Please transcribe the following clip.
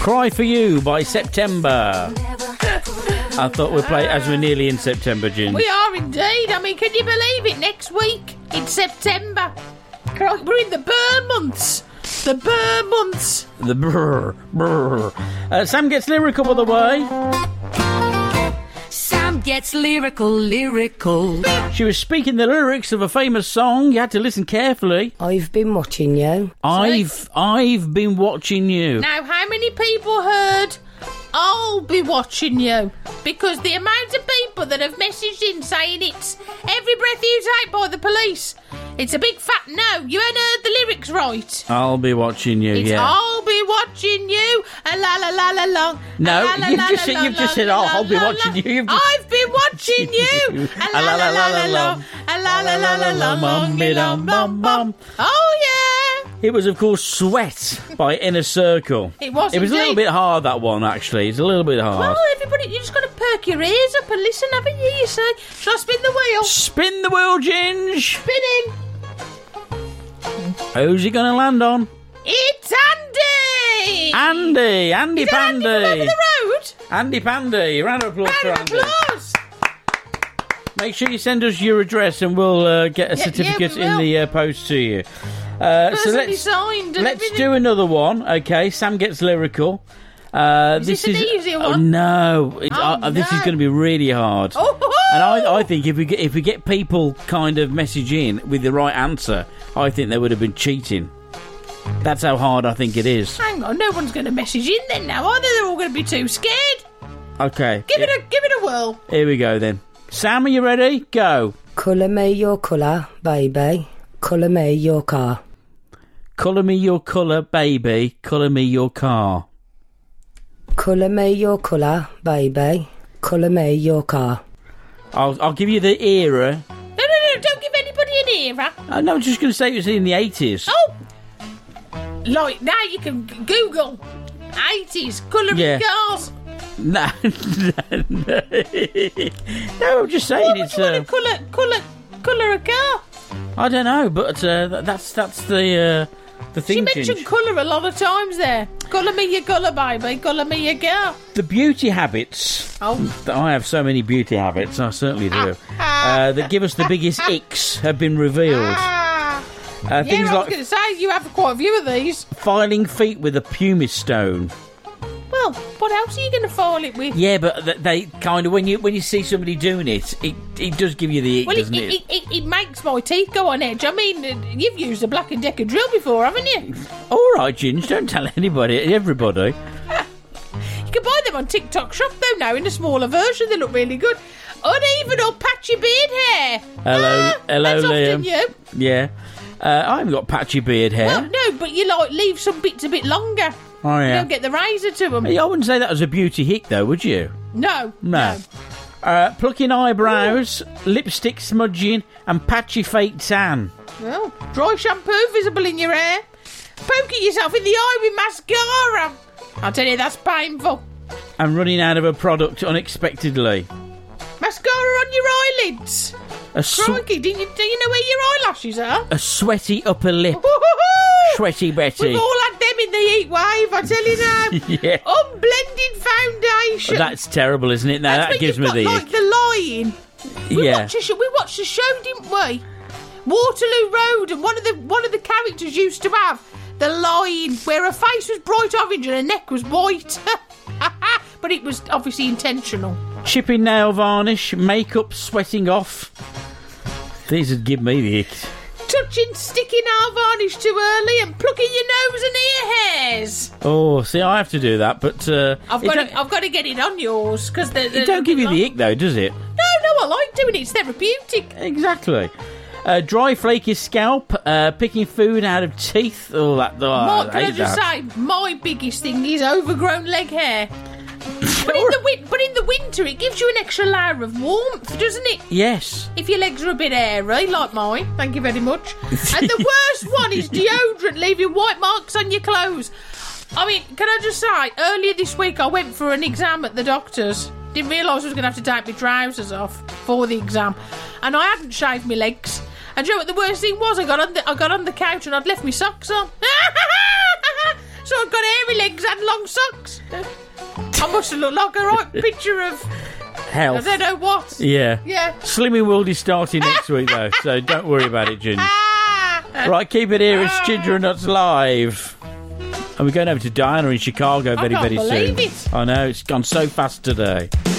Cry For You by September. I thought we'd play it as we're nearly in September, Ginge. We are indeed. I mean, can you believe it? Next week, it's September. We're in the Burr months. The Burr months. The brr. Sam gets lyrical, by the way. Sam gets lyrical. She was speaking the lyrics of a famous song. You had to listen carefully. I've been watching you. I've been watching you. Now, how many people heard I'll be watching you? Because the amount of people that have messaged in saying it's Every Breath You Take by the Police. It's a big fat no. You ain't heard the lyrics right. I'll be watching you, It's yeah. I'll be watching you. A la la la la long. No, you've just said, I'll be watching you. I've been watching you. A la la la la long. A la la la la long. Bum bum. Oh yeah. It was, of course, Sweat by Inner Circle. It was It was a indeed. little bit hard, that one, actually. It's a little bit hard. Well, everybody, you just got to perk your ears up and listen, haven't you? You say, shall I spin the wheel? Spin the wheel, Ginge. Spinning. Who's he going to land on? It's Andy. Andy Is it Andy from over Pandy. the road? Andy Pandy. Round of applause for Round of Andy. applause. Make sure you send us your address and we'll get a Yeah, certificate we in will. the post to you. So Personally signed. And let's everything. do another one, okay? Sam gets lyrical. This an easier Oh, one? no. This is no. going to be really hard. Oh, ho, ho. And I think if we get people kind of message in with the right answer, I think they would have been cheating. That's how hard I think it is. Hang on, no one's going to message in then now, are they? They're all going to be too scared. Okay. Give it a whirl. Here we go then. Sam, are you ready? Go. Colour me your colour, baby. Colour me your car. Colour me your colour, baby. Colour me your car. Colour me your colour, baby. Colour me your car. I'll give you the era. No, don't give anybody an era. No, I'm just going to say it was in the 80s. Oh! Like, now you can Google 80s colouring Yeah. cars. No, no, I'm just saying What it's. would you want to colour a car? I don't know, but that's the thing. She mentioned Ginge. colour a lot of times there. Colour me your colour, baby. Colour me your car. The beauty habits. Oh. I have so many beauty habits. I certainly do. That give us the biggest icks have been revealed. Yeah, Things I was like going to say, you have quite a few of these. filing feet with a pumice stone. Well, what else are you going to file it with? Yeah, but they kind of when you see somebody doing it does give you the ick, Well, doesn't it? it makes my teeth go on edge. I mean, you've used a Black & Decker drill before, haven't you? All right, Ginge, don't tell everybody. You can buy them on TikTok Shop, though, now, in a smaller version. They look really good. Uneven or patchy beard hair. Hello, That's Liam. often you. Yeah, I haven't got patchy beard hair. Well, no, but you, like, leave some bits a bit longer. Oh You yeah. don't get the razor to them. Hey, I wouldn't say that was a beauty hick, though, would you? No. Plucking eyebrows, lipstick smudging, and patchy fake tan. Well, dry shampoo visible in your hair. Poking yourself in the eye with mascara. I'll tell you, that's painful. And running out of a product unexpectedly. Mascara on your eyelids. Crikey, do you know where your eyelashes are? A sweaty upper lip. Woo-hoo-hoo! Sweaty Betty. We've all had them in the heat wave, I tell you now. Yeah. Unblended foundation. That's terrible, isn't it? Now That's that when gives me you've the got, ick. like, the line. We Yeah. watched a show, didn't we? Waterloo Road, and one of the characters used to have the line where her face was bright orange and her neck was white. But it was obviously intentional. Chipping nail varnish, makeup sweating off. These would give me the ick. Touching sticky nail varnish too early and plucking your nose and ear hairs. Oh, see, I have to do that, but I've got to get it on yours because it don't give you the ick, though, does it? No, I like doing it. It's therapeutic. Exactly. Dry, flaky scalp, picking food out of teeth. Oh, that. Oh, Can I just say, my biggest thing is overgrown leg hair. But in the winter, it gives you an extra layer of warmth, doesn't it? Yes. If your legs are a bit hairy, like mine, thank you very much. And the worst one is deodorant, leaving white marks on your clothes. I mean, can I just say, earlier this week I went for an exam at the doctor's. Didn't realise I was going to have to take my trousers off for the exam. And I hadn't shaved my legs. And do you know what the worst thing was? I got on the couch and I'd left my socks on. So I've got hairy legs and long socks. I must have looked like a right picture of Health. I don't know what. Yeah. Yeah. Slimming World is starting next week, though, so don't worry about it, Ginge. Right, keep it here. It's Ginger and Nuts Live. And we're going over to Diana in Chicago very, can't very soon. believe it. I know, it's gone so fast today.